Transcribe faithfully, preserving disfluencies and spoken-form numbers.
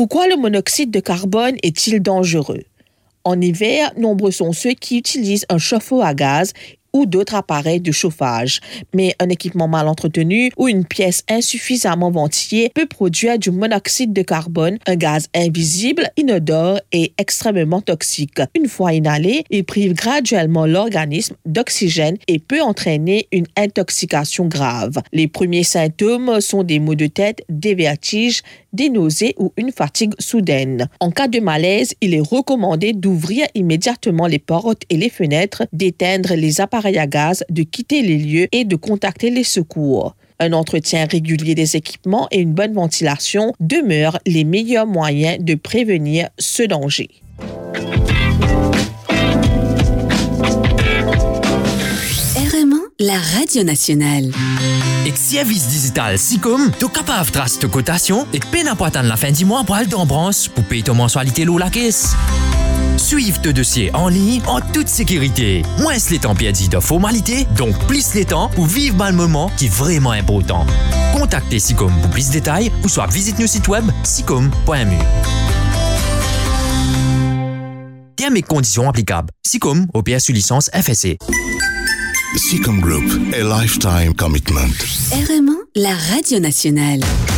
Pourquoi le monoxyde de carbone est-il dangereux? En hiver, nombreux sont ceux qui utilisent un chauffe-eau à gaz ou d'autres appareils de chauffage. Mais un équipement mal entretenu ou une pièce insuffisamment ventilée peut produire du monoxyde de carbone, un gaz invisible, inodore et extrêmement toxique. Une fois inhalé, il prive graduellement l'organisme d'oxygène et peut entraîner une intoxication grave. Les premiers symptômes sont des maux de tête, des vertiges, des nausées ou une fatigue soudaine. En cas de malaise, il est recommandé d'ouvrir immédiatement les portes et les fenêtres, d'éteindre les appareils à gaz, de quitter les lieux et de contacter les secours. Un entretien régulier des équipements et une bonne ventilation demeurent les meilleurs moyens de prévenir ce danger. R M A, la radio nationale. Et service digital Sicom, tu es capable de tracer ta cotation et peine à attendre la fin du mois pour aller en branche pour payer ta mensualité l'eau la caisse. Suive tes dossiers en ligne en toute sécurité. Moins les temps perdus de formalités, donc plus les temps pour vivre le moment qui est vraiment important. Contactez Sicom pour plus de détails ou soit visite nos sites web sicom point m u. Termes et conditions applicables. Sicom, O P S sous licence F S C. Sicom Group, a lifetime commitment. R M A, la radio nationale.